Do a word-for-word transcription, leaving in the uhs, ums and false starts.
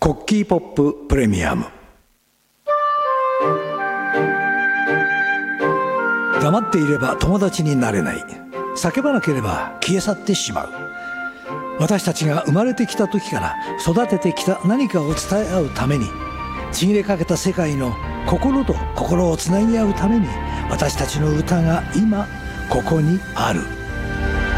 コッキーポッププレミアム。黙っていれば友達になれない。叫ばなければ消え去ってしまう。私たちが生まれてきた時から育ててきた何かを伝え合うために、ちぎれかけた世界の心と心をつなぎ合うために、私たちの歌が今ここにある。